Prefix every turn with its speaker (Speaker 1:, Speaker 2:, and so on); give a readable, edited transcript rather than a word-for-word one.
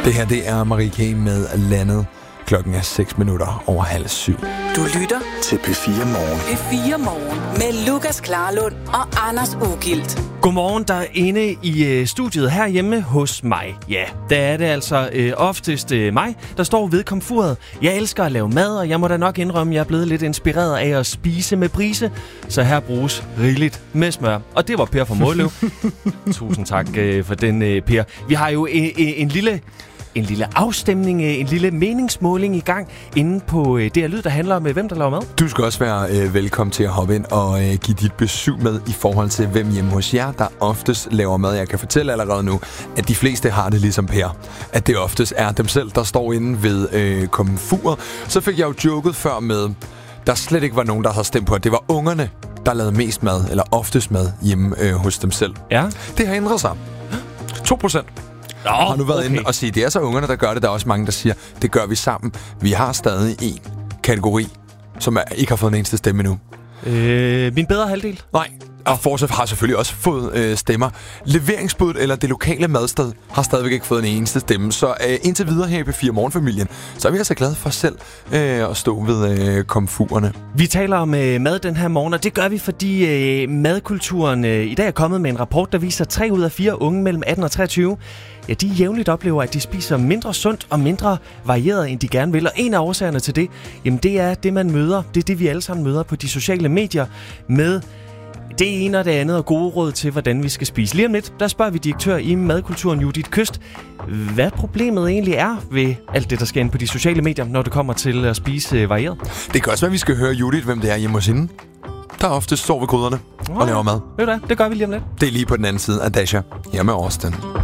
Speaker 1: Det her, det er Marie K. med Landet. Klokken er 6:06.
Speaker 2: Du lytter
Speaker 3: til P4 Morgen.
Speaker 2: P4 Morgen med Lukas Klarlund og Anders Ugilt.
Speaker 4: Godmorgen derinde i studiet herhjemme hos mig. Ja, der er det altså oftest mig, der står ved komfuret. Jeg elsker at lave mad, og jeg må da nok indrømme, at jeg er blevet lidt inspireret af at spise med Brise. Så her bruges rigeligt med smør. Og det var Per fra Måløv. Tusind tak for den, Per. Vi har jo en lille afstemning, en lille meningsmåling i gang inde på det her lyd, der handler om, hvem der laver mad.
Speaker 1: Du skal også være velkommen til at hoppe ind og give dit besøg med i forhold til, hvem hjemme hos jer, der oftest laver mad. Jeg kan fortælle allerede nu, at de fleste har det ligesom Per. At det oftest er dem selv, der står inde ved komfuret. Så fik jeg jo joket før med, der slet ikke var nogen, der havde stemt på, at det var ungerne, der lavede mest mad, eller oftest mad hjemme hos dem selv.
Speaker 4: Ja.
Speaker 1: Det har ændret sig. 2%. Har nu været inde og sige, det er så ungerne, der gør det. Der er også mange, der siger, det gør vi sammen. Vi har stadig en kategori, som ikke har fået en eneste stemme endnu.
Speaker 4: Min bedre halvdel?
Speaker 1: Nej, og Forsøg har selvfølgelig også fået stemmer. Leveringsbuddet eller det lokale madsted har stadigvæk ikke fået en eneste stemme. Så indtil videre her i P4 Morgenfamilien, så er vi altså glade for selv at stå ved komfurerne.
Speaker 4: Vi taler om mad den her morgen, og det gør vi, fordi madkulturen i dag er kommet med en rapport, der viser, at 3 ud af 4 unge mellem 18 og 23, ja, de jævnligt oplever, at de spiser mindre sundt og mindre varieret, end de gerne vil. Og en af årsagerne til det, jamen det er det, man møder. Det er det, vi alle sammen møder på de sociale medier med det ene og det andet og gode råd til, hvordan vi skal spise. Lige om lidt, der spørger vi direktør i madkulturen Judith Kyst, hvad problemet egentlig er ved alt det, der sker inde på de sociale medier, når det kommer til at spise varieret.
Speaker 1: Det kan også være, at vi skal høre Judith, hvem det er hjemme hos hende, der ofte står ved koderne og laver mad.
Speaker 4: Ved du hvad? Det gør vi lige om lidt.
Speaker 1: Det er lige på den anden side af Dasha, her med Austin.